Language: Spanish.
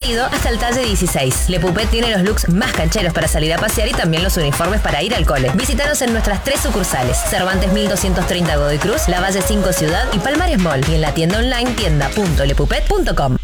pedido hasta el talle 16. Le Puppet tiene los looks más cancheros para salir a pasear y también los uniformes para ir al cole. Visítanos en nuestras 3 sucursales: Cervantes 1230 Godoy Cruz, Lavalle 5 Ciudad y Palmares Mall. Y en la tienda online tienda.lepuppet.com.